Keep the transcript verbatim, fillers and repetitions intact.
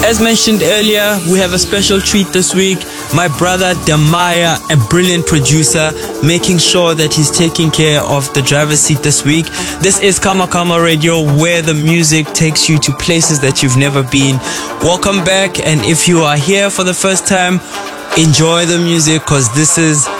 As mentioned earlier, we have a special treat this week. My brother Damaya, a brilliant producer, making sure that he's taking care of the driver's seat this week. This is Kama Kama Radio, where the music takes you to places that you've never been. Welcome back, and if you are here for the first time, enjoy the music, because this is